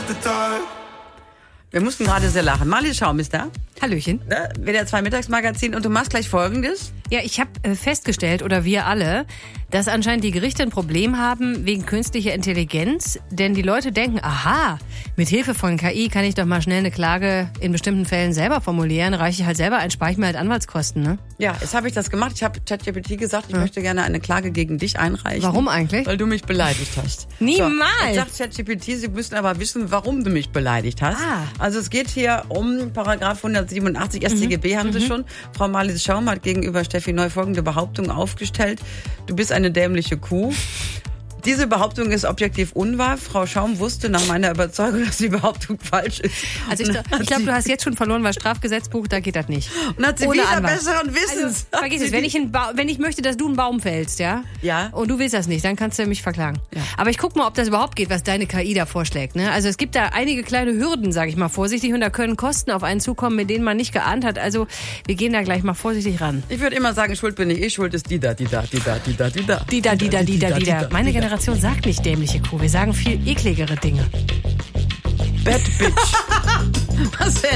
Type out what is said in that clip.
Wir mussten gerade sehr lachen. Marlies Schaum ist da. Hallöchen. WDR 2 Mittagsmagazin. Und du machst gleich Folgendes. Ja, ich habe festgestellt, oder wir alle, dass anscheinend die Gerichte ein Problem haben wegen künstlicher Intelligenz. Denn die Leute denken, aha, mit Hilfe von KI kann ich doch mal schnell eine Klage in bestimmten Fällen selber formulieren. Reiche ich halt selber ein, spare ich mir halt Anwaltskosten, ne? Ja, jetzt habe ich das gemacht. Ich habe ChatGPT gesagt, ich möchte gerne eine Klage gegen dich einreichen. Warum eigentlich? Weil du mich beleidigt hast. Niemals! So, jetzt sagt ChatGPT, Sie müssen aber wissen, warum du mich beleidigt hast. Also es geht hier um Paragraph 187 StGB, haben Sie schon. Frau Marlies Schaum hat gegenüber Steffi Neu folgende Behauptung aufgestellt. Du bist eine dämliche Kuh. Diese Behauptung ist objektiv unwahr. Frau Schaum wusste nach meiner Überzeugung, dass die Behauptung falsch ist. Also ich glaube, du hast jetzt schon verloren, weil Strafgesetzbuch, da geht das nicht. Und hat sie Ohne wieder Anwalt. besseren Wissens. Also, vergiss es, wenn ich möchte, dass du einen Baum fällst, ja? Ja. Und du willst das nicht, dann kannst du mich verklagen. Ja. Aber ich guck mal, ob das überhaupt geht, was deine KI da vorschlägt. Ne? Also es gibt da einige kleine Hürden, sage ich mal vorsichtig, und da können Kosten auf einen zukommen, mit denen man nicht geahnt hat. Also wir gehen da gleich mal vorsichtig ran. Ich würde immer sagen, schuld bin nicht ich, schuld ist die da. Meine Generation sagt nicht dämliche Kuh, wir sagen viel ekligere Dinge. Bad Bitch. Was denn?